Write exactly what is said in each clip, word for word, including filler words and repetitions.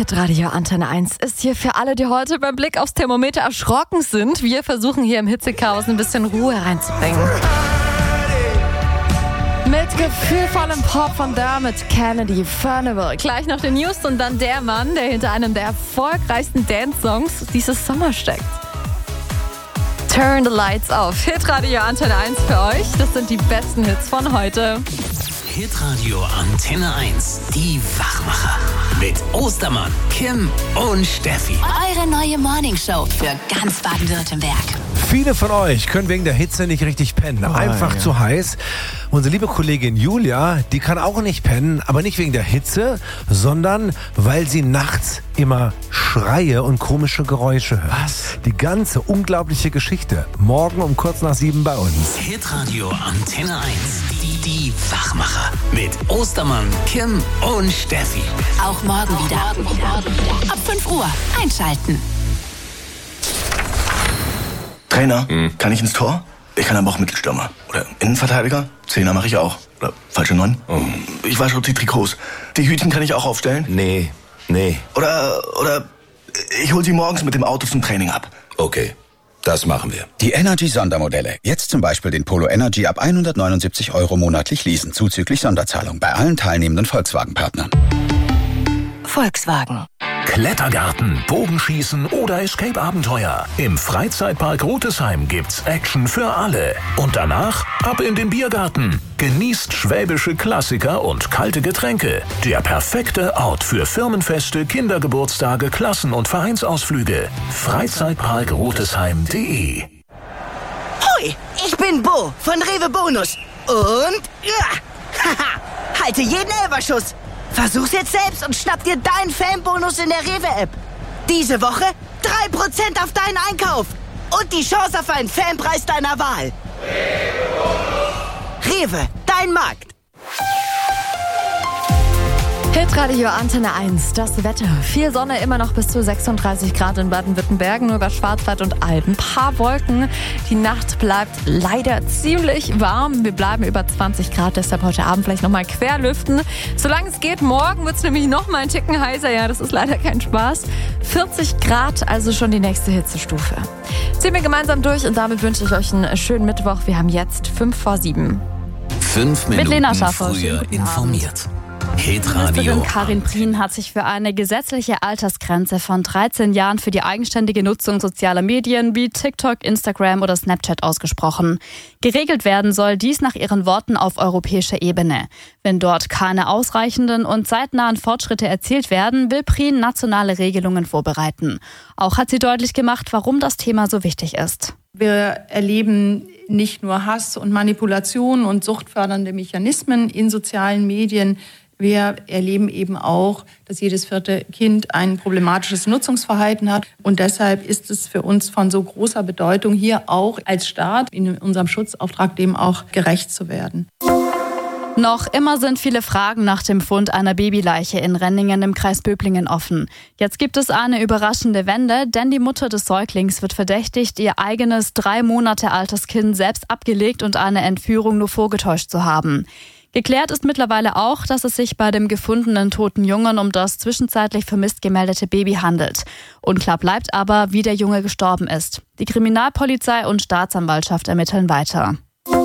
Hitradio Antenne eins ist hier für alle, die heute beim Blick aufs Thermometer erschrocken sind. Wir versuchen hier im Hitzechaos ein bisschen Ruhe reinzubringen. Mit gefühlvollem Pop von Dermot Kennedy, Furnival. Gleich noch die News und dann der Mann, der hinter einem der erfolgreichsten Dance-Songs dieses Sommer steckt. Turn the Lights Off. Hitradio Antenne eins für euch. Das sind die besten Hits von heute. Hitradio Antenne eins, die Wachmacher. Mit Ostermann, Kim und Steffi. Eure neue Morningshow für ganz Baden-Württemberg. Viele von euch können wegen der Hitze nicht richtig pennen. Einfach oh, ja. zu heiß. Unsere liebe Kollegin Julia, die kann auch nicht pennen, aber nicht wegen der Hitze, sondern weil sie nachts immer Schreie und komische Geräusche hört. Was? Die ganze unglaubliche Geschichte. Morgen um kurz nach sieben bei uns. Hitradio Antenne eins, die, die Wachmacher. Mit Ostermann, Kim und Steffi. Auch morgen wieder. Morgen wieder. Ab fünf Uhr einschalten. Trainer, hm. kann ich ins Tor? Ich kann aber auch Mittelstürmer. Oder Innenverteidiger? Zehner mache ich auch. Oder falsche Neun? Oh. Ich wasche die Trikots. Die Hütchen kann ich auch aufstellen? Nee, nee. Oder, oder ich hol sie morgens mit dem Auto zum Training ab. Okay, das machen wir. Die Energy-Sondermodelle. Jetzt zum Beispiel den Polo Energy ab hundertneunundsiebzig Euro monatlich leasen, zuzüglich Sonderzahlung bei allen teilnehmenden Volkswagen-Partnern. Volkswagen. Klettergarten, Bogenschießen oder Escape-Abenteuer. Im Freizeitpark Rotesheim gibt's Action für alle. Und danach ab in den Biergarten. Genießt schwäbische Klassiker und kalte Getränke. Der perfekte Ort für Firmenfeste, Kindergeburtstage, Klassen- und Vereinsausflüge. Freizeitpark Rotesheim punkt de. Hoi, ich bin Bo von Rewe Bonus. Und ja, haha, halte jeden Elferschuss. Versuch's jetzt selbst und schnapp dir deinen Fanbonus in der Rewe-App. Diese Woche drei Prozent auf deinen Einkauf. Und die Chance auf einen Fanpreis deiner Wahl. Rewe, dein Markt. Hitradio Antenne eins, das Wetter. Viel Sonne, immer noch bis zu sechsunddreißig Grad in Baden-Württemberg, nur über Schwarzwald und Alpen. Ein paar Wolken. Die Nacht bleibt leider ziemlich warm. Wir bleiben über zwanzig Grad, deshalb heute Abend vielleicht nochmal querlüften. Solange es geht, morgen wird es nämlich nochmal ein Ticken heißer. Ja, das ist leider kein Spaß. vierzig Grad, also schon die nächste Hitzestufe. Ziehen wir gemeinsam durch und damit wünsche ich euch einen schönen Mittwoch. Wir haben jetzt fünf vor sieben. Fünf Minuten Mit Lena früher informiert. Ministerin Karin Prien hat sich für eine gesetzliche Altersgrenze von dreizehn Jahren für die eigenständige Nutzung sozialer Medien wie TikTok, Instagram oder Snapchat ausgesprochen. Geregelt werden soll dies nach ihren Worten auf europäischer Ebene. Wenn dort keine ausreichenden und zeitnahen Fortschritte erzielt werden, will Prien nationale Regelungen vorbereiten. Auch hat sie deutlich gemacht, warum das Thema so wichtig ist. Wir erleben nicht nur Hass und Manipulation und suchtfördernde Mechanismen in sozialen Medien. Wir erleben eben auch, dass jedes vierte Kind ein problematisches Nutzungsverhalten hat. Und deshalb ist es für uns von so großer Bedeutung, hier auch als Staat in unserem Schutzauftrag dem auch gerecht zu werden. Noch immer sind viele Fragen nach dem Fund einer Babyleiche in Renningen im Kreis Böblingen offen. Jetzt gibt es eine überraschende Wende, denn die Mutter des Säuglings wird verdächtigt, ihr eigenes drei Monate altes Kind selbst abgelegt und eine Entführung nur vorgetäuscht zu haben. Geklärt ist mittlerweile auch, dass es sich bei dem gefundenen toten Jungen um das zwischenzeitlich vermisst gemeldete Baby handelt. Unklar bleibt aber, wie der Junge gestorben ist. Die Kriminalpolizei und Staatsanwaltschaft ermitteln weiter.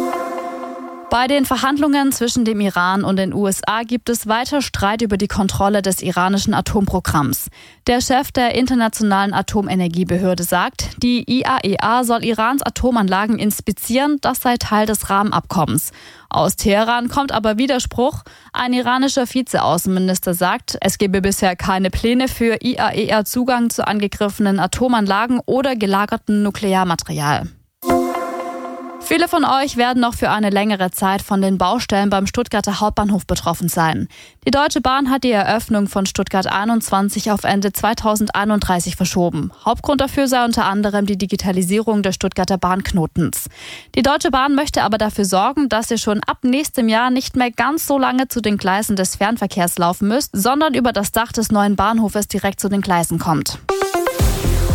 Bei den Verhandlungen zwischen dem Iran und den U S A gibt es weiter Streit über die Kontrolle des iranischen Atomprogramms. Der Chef der Internationalen Atomenergiebehörde sagt, die I A E A soll Irans Atomanlagen inspizieren, das sei Teil des Rahmenabkommens. Aus Teheran kommt aber Widerspruch. Ein iranischer Vizeaußenminister sagt, es gebe bisher keine Pläne für I A E A-Zugang zu angegriffenen Atomanlagen oder gelagertem Nuklearmaterial. Viele von euch werden noch für eine längere Zeit von den Baustellen beim Stuttgarter Hauptbahnhof betroffen sein. Die Deutsche Bahn hat die Eröffnung von Stuttgart einundzwanzig auf Ende zweitausendeinunddreißig verschoben. Hauptgrund dafür sei unter anderem die Digitalisierung des Stuttgarter Bahnknotens. Die Deutsche Bahn möchte aber dafür sorgen, dass ihr schon ab nächstem Jahr nicht mehr ganz so lange zu den Gleisen des Fernverkehrs laufen müsst, sondern über das Dach des neuen Bahnhofes direkt zu den Gleisen kommt.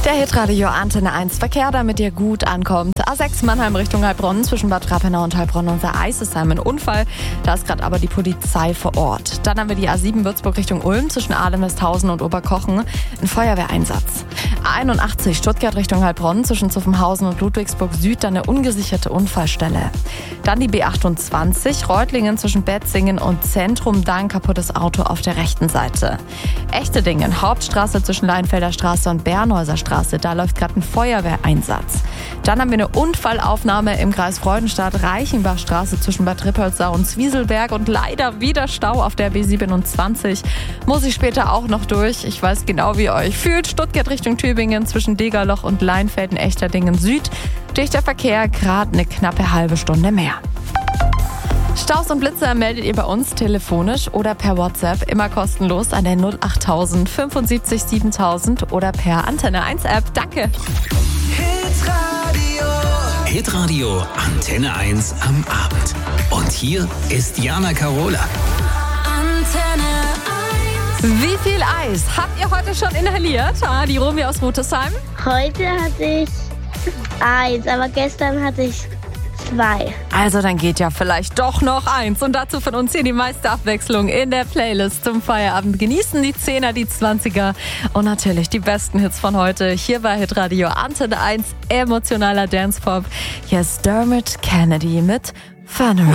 Der Hitradio Antenne eins Verkehr, damit ihr gut ankommt. A sechs Mannheim Richtung Heilbronn, zwischen Bad Rappenau und Heilbronn unter Eisesheim ein Unfall. Da ist gerade aber die Polizei vor Ort. Dann haben wir die A sieben Würzburg Richtung Ulm, zwischen Ahlem-Westhausen und Oberkochen. Ein Feuerwehreinsatz. A einundachtzig Stuttgart Richtung Heilbronn, zwischen Zuffenhausen und Ludwigsburg Süd, dann eine ungesicherte Unfallstelle. Dann die B achtundzwanzig, Reutlingen zwischen Betzingen und Zentrum, da ein kaputtes Auto auf der rechten Seite. Echtedingen, Hauptstraße zwischen Leinfelder Straße und Bernhäuser Straße. Da läuft gerade ein Feuerwehreinsatz. Dann haben wir eine Unfallaufnahme im Kreis Freudenstadt, Reichenbachstraße zwischen Bad Rippoldsau und Zwieselberg und leider wieder Stau auf der B siebenundzwanzig. Muss ich später auch noch durch. Ich weiß genau, wie ihr euch fühlt. Stuttgart Richtung Tübingen zwischen Degerloch und Leinfelden-Echterdingen Süd. Dichter Verkehr, gerade eine knappe halbe Stunde mehr. Staus und Blitzer meldet ihr bei uns telefonisch oder per WhatsApp, immer kostenlos an der null acht tausend fünfundsiebzig siebentausend oder per Antenne eins App. Danke. Hitradio. Hitradio Antenne eins am Abend. Und hier ist Jana Karola. Antenne eins. Wie viel Eis habt ihr heute schon inhaliert? Ah, die Romy aus Rütesheim. Heute hatte ich eins, aber gestern hatte ich zwei. Also dann geht ja vielleicht doch noch eins. Und dazu von uns hier die meiste Abwechslung in der Playlist zum Feierabend. Genießen die Zehner, die Zwanziger und natürlich die besten Hits von heute. Hier bei Hitradio Antenne eins, emotionaler Dancepop. Hier ist Dermot Kennedy mit Fun.